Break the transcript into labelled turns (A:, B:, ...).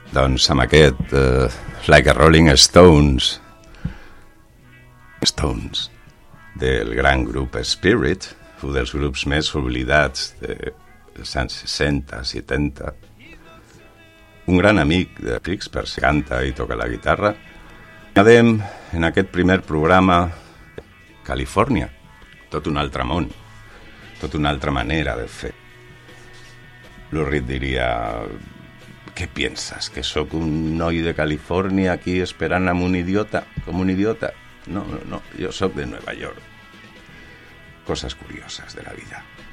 A: Doncs amb aquest Like a Rolling Stones del gran grup Spirit, un dels grups més oblidats dels anys 60-70, un gran amic de Clicksper, canta i toca la guitarra. Anem en aquest primer programa Califòrnia, tot un altre món, tot una altra manera de fer. L'Urrit diria: ¿qué piensas? ¿Que sóc un noi de Califòrnia aquí esperant amb un idiota? Com un idiota? No, jo sóc de Nova York. Cosas curiosas de la vida.